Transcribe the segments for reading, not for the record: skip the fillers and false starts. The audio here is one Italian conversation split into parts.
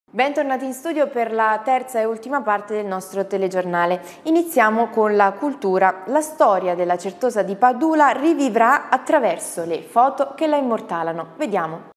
Bentornati in studio per la terza e ultima parte del nostro telegiornale. Iniziamo con la cultura. La storia della Certosa di Padula rivivrà attraverso le foto che la immortalano. Vediamo.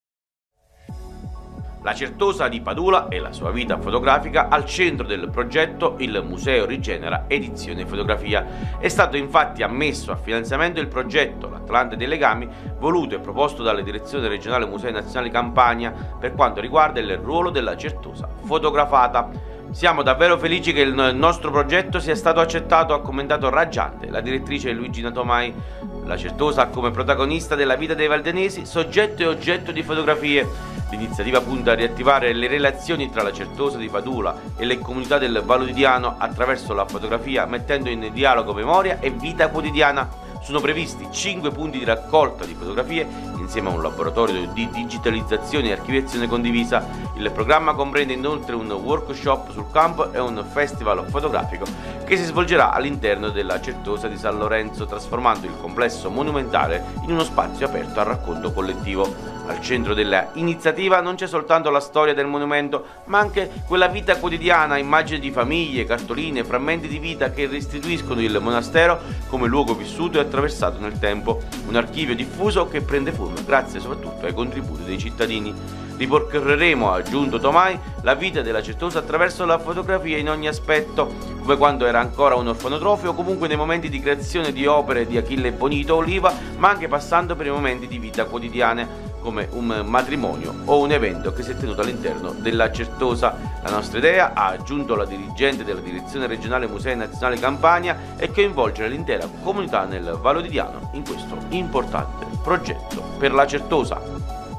La Certosa di Padula e la sua vita fotografica al centro del progetto il Museo Rigenera Edizione Fotografia. È stato infatti ammesso a finanziamento il progetto L'Atlante dei Legami, voluto e proposto dalla Direzione Regionale Musei Nazionali Campania per quanto riguarda il ruolo della Certosa fotografata. Siamo davvero felici che il nostro progetto sia stato accettato, ha commentato raggiante la direttrice Luigina Tomai. La Certosa ha come protagonista della vita dei valdenesi soggetto e oggetto di fotografie. L'iniziativa punta a riattivare le relazioni tra la Certosa di Padula e le comunità del Valodidiano attraverso la fotografia, mettendo in dialogo memoria e vita quotidiana. Sono previsti 5 punti di raccolta di fotografie insieme a un laboratorio di digitalizzazione e archiviazione condivisa. Il programma comprende inoltre un workshop sul campo e un festival fotografico che si svolgerà all'interno della Certosa di San Lorenzo, trasformando il complesso monumentale in uno spazio aperto al racconto collettivo. Al centro dell'iniziativa non c'è soltanto la storia del monumento, ma anche quella vita quotidiana, immagini di famiglie, cartoline, frammenti di vita che restituiscono il monastero come luogo vissuto e attraversato nel tempo. Un archivio diffuso che prende forma grazie soprattutto ai contributi dei cittadini. Ripercorreremo, ha aggiunto Tomai, la vita della Certosa attraverso la fotografia in ogni aspetto, come quando era ancora un orfanotrofio o comunque nei momenti di creazione di opere di Achille Bonito Oliva, ma anche passando per i momenti di vita quotidiane, come un matrimonio o un evento che si è tenuto all'interno della Certosa. La nostra idea, ha aggiunto la dirigente della Direzione Regionale Musei Nazionali Campania, è coinvolgere l'intera comunità nel Valodidiano in questo importante progetto per la Certosa.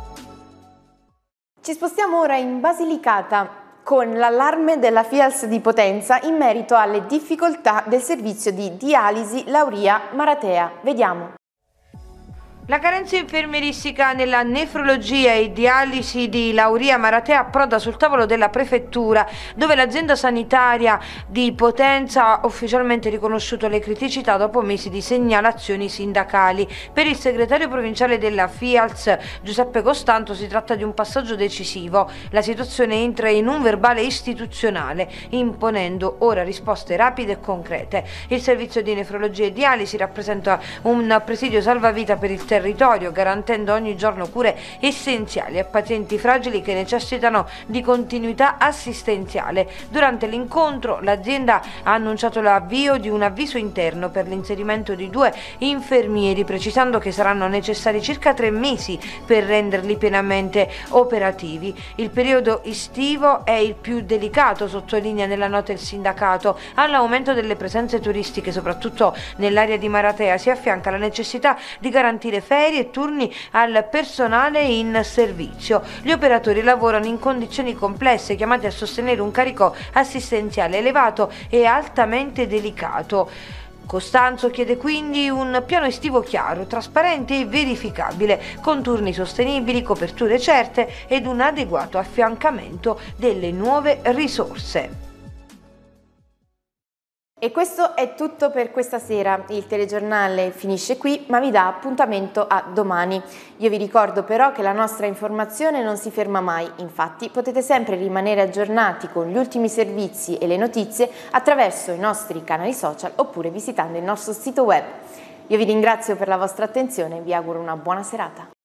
Ci spostiamo ora in Basilicata con l'allarme della FIALS di Potenza in merito alle difficoltà del servizio di dialisi Lauria Maratea. Vediamo. La carenza infermieristica nella nefrologia e dialisi di Lauria Maratea approda sul tavolo della prefettura, dove l'azienda sanitaria di Potenza ha ufficialmente riconosciuto le criticità dopo mesi di segnalazioni sindacali. Per il segretario provinciale della FIALS, Giuseppe Costanto, si tratta di un passaggio decisivo. La situazione entra in un verbale istituzionale, imponendo ora risposte rapide e concrete. Il servizio di nefrologia e dialisi rappresenta un presidio salvavita per il territorio, garantendo ogni giorno cure essenziali a pazienti fragili che necessitano di continuità assistenziale. Durante l'incontro l'azienda ha annunciato l'avvio di un avviso interno per l'inserimento di 2 infermieri, precisando che saranno necessari circa 3 mesi per renderli pienamente operativi. Il periodo estivo è il più delicato, sottolinea nella nota il sindacato. All'aumento delle presenze turistiche, soprattutto nell'area di Maratea, si affianca la necessità di garantire ferie e turni al personale in servizio. Gli operatori lavorano in condizioni complesse, chiamati a sostenere un carico assistenziale elevato e altamente delicato. Costanzo chiede quindi un piano estivo chiaro, trasparente e verificabile, con turni sostenibili, coperture certe ed un adeguato affiancamento delle nuove risorse. E questo è tutto per questa sera. Il telegiornale finisce qui, ma vi dà appuntamento a domani. Io vi ricordo però che la nostra informazione non si ferma mai, infatti potete sempre rimanere aggiornati con gli ultimi servizi e le notizie attraverso i nostri canali social oppure visitando il nostro sito web. Io vi ringrazio per la vostra attenzione e vi auguro una buona serata.